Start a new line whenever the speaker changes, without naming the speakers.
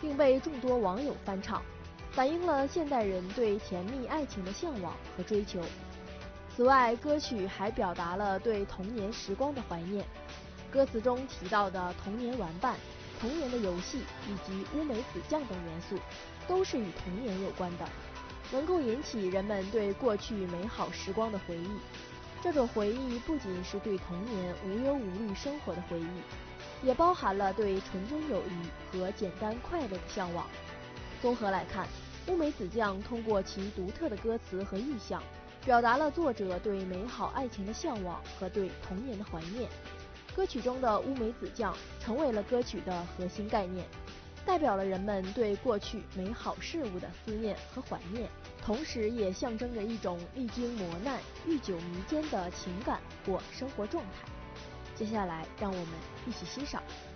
并被众多网友翻唱，反映了现代人对甜蜜爱情的向往和追求。此外，歌曲还表达了对童年时光的怀念。歌词中提到的童年玩伴、童年的游戏以及乌梅子酱等元素，都是与童年有关的，能够引起人们对过去美好时光的回忆。这种回忆不仅是对童年无忧无虑生活的回忆，也包含了对纯真友谊和简单快乐的向往。综合来看，乌梅子酱通过其独特的歌词和意象，表达了作者对美好爱情的向往和对童年的怀念。歌曲中的乌梅子酱成为了歌曲的核心概念，代表了人们对过去美好事物的思念和怀念，同时也象征着一种历经磨难、历久弥坚的情感或生活状态。接下来，让我们一起欣赏。